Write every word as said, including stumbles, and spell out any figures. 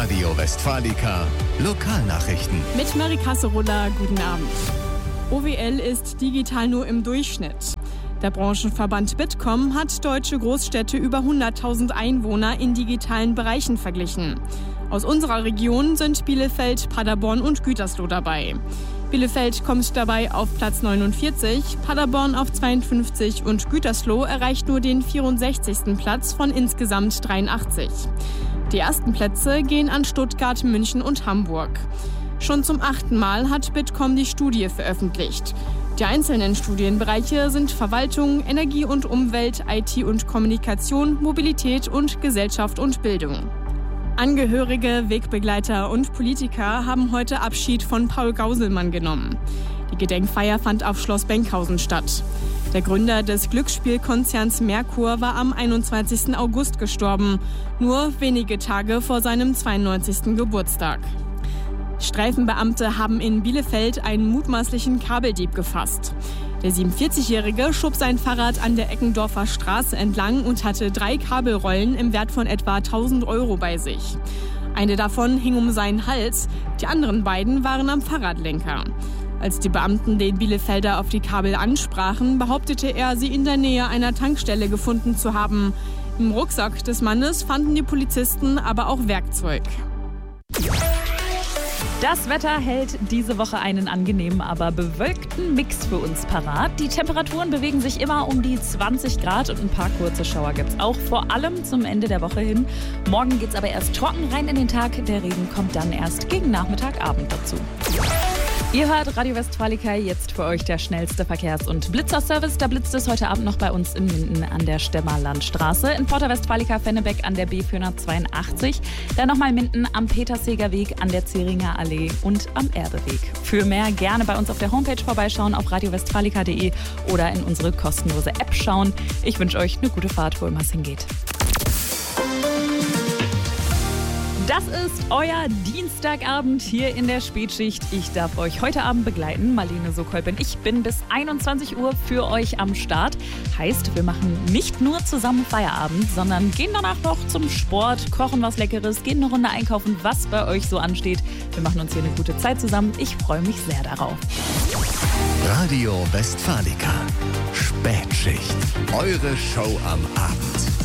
Radio Westfalica Lokalnachrichten. Mit Marika Sorolla, guten Abend. O W L ist digital nur im Durchschnitt. Der Branchenverband Bitkom hat deutsche Großstädte über hunderttausend Einwohner in digitalen Bereichen verglichen. Aus unserer Region sind Bielefeld, Paderborn und Gütersloh dabei. Bielefeld kommt dabei auf Platz neunundvierzig, Paderborn auf zweiundfünfzig und Gütersloh erreicht nur den vierundsechzigsten Platz von insgesamt dreiundachtzig. Die ersten Plätze gehen an Stuttgart, München und Hamburg. Schon zum achten Mal hat Bitkom die Studie veröffentlicht. Die einzelnen Studienbereiche sind Verwaltung, Energie und Umwelt, I T und Kommunikation, Mobilität und Gesellschaft und Bildung. Angehörige, Wegbegleiter und Politiker haben heute Abschied von Paul Gauselmann genommen. Die Gedenkfeier fand auf Schloss Benkhausen statt. Der Gründer des Glücksspielkonzerns Merkur war am einundzwanzigsten August gestorben, nur wenige Tage vor seinem zweiundneunzigsten Geburtstag. Streifenbeamte haben in Bielefeld einen mutmaßlichen Kabeldieb gefasst. Der siebenundvierzigjährige schob sein Fahrrad an der Eckendorfer Straße entlang und hatte drei Kabelrollen im Wert von etwa tausend Euro bei sich. Eine davon hing um seinen Hals, die anderen beiden waren am Fahrradlenker. Als die Beamten den Bielefelder auf die Kabel ansprachen, behauptete er, sie in der Nähe einer Tankstelle gefunden zu haben. Im Rucksack des Mannes fanden die Polizisten aber auch Werkzeug. Das Wetter hält diese Woche einen angenehmen, aber bewölkten Mix für uns parat. Die Temperaturen bewegen sich immer um die zwanzig Grad und ein paar kurze Schauer gibt es auch, vor allem zum Ende der Woche hin. Morgen geht es aber erst trocken rein in den Tag. Der Regen kommt dann erst gegen Nachmittag, Abend dazu. Ihr hört Radio Westfalica, jetzt für euch der schnellste Verkehrs- und Blitzerservice. Da blitzt es heute Abend noch bei uns in Minden an der Stemmerlandstraße, in Porta Westfalica Fennebeck an der B vierhundertzweiundachtzig, dann nochmal Minden am Peterseger Weg, an der Zeringer Allee und am Erbeweg. Für mehr gerne bei uns auf der Homepage vorbeischauen, auf radio westfalica punkt de oder in unsere kostenlose App schauen. Ich wünsche euch eine gute Fahrt, wo immer es hingeht. Das ist euer Dienstagabend hier in der Spätschicht. Ich darf euch heute Abend begleiten. Marlene Sokol bin ich, bin bis einundzwanzig Uhr für euch am Start. Heißt, wir machen nicht nur zusammen Feierabend, sondern gehen danach noch zum Sport, kochen was Leckeres, gehen eine Runde einkaufen, was bei euch so ansteht. Wir machen uns hier eine gute Zeit zusammen. Ich freue mich sehr darauf. Radio Westfalica Spätschicht. Eure Show am Abend.